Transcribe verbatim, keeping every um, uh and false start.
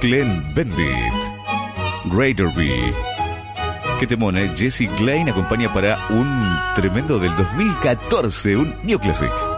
Glenn Bendit. Greater B. Qué temón, ¿eh? Jesse Klein acompaña para un tremendo del dos mil catorce, un New Classic.